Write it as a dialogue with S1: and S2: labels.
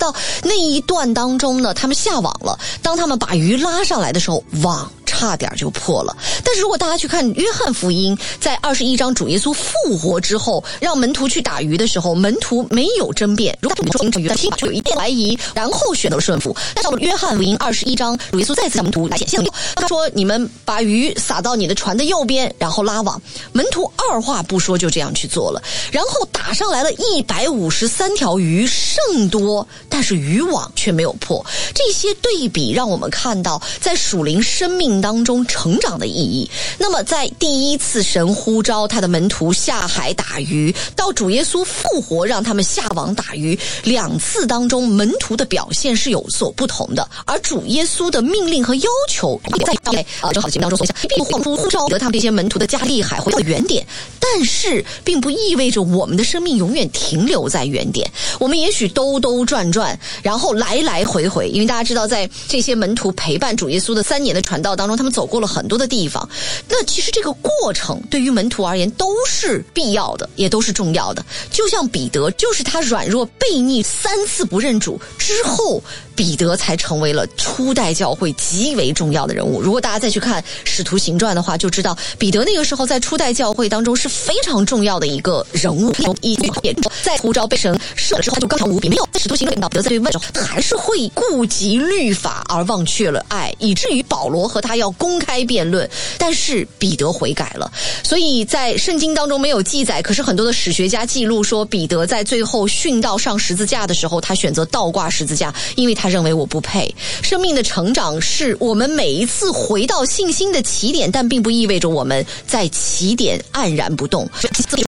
S1: 到那一段当中呢，他们下网了，当他们把鱼拉上来的时候，网差点就破了。但是如果大家去看约翰福音，在21章主耶稣复活之后，让门徒去打鱼的时候，门徒没有争辩，如果说鱼的心就有一点怀疑，然后选择了顺服。但是约翰福音21章，主耶稣再次向门徒来显现了，他说：“你们把鱼撒到你的船的右边，然后拉网。”门徒二话不说就这样去做了，然后打上来了153条鱼，甚多，但是渔网却没有破。这些对比让我们看到在属灵生命当中成长的意义。那么在第一次神呼召他的门徒下海打鱼，到主耶稣复活让他们下网打鱼，2次当中门徒的表现是有所不同的，而主耶稣的命令和要求在正好的节目当中说一下，并不呼召得他们这些门徒的加利海回到原点，但是并不意味着我们的生命永远停留在原点。我们也许兜兜转转，然后来来回回，因为大家知道在这些门徒陪伴主耶稣的3年的传道当中，他们走过了很多的地方，那其实这个过程对于门徒而言都是必要的，也都是重要的。就像彼得，就是他软弱悖逆3次不认主之后，彼得才成为了初代教会极为重要的人物。如果大家再去看使徒行传的话，就知道彼得那个时候在初代教会当中是非常重要的一个人物。在呼召被神设之后，他就刚强无比，没有在使徒行传到彼得在对问的时候，他还是会顾及律法而忘却了爱，以至于保罗和他要公开辩论，但是彼得悔改了。所以在圣经当中没有记载，可是很多的史学家记录说，彼得在最后殉道上十字架的时候，他选择倒挂十字架，因为他认为我不配。生命的成长是我们每一次回到信心的起点，但并不意味着我们在起点黯然不动。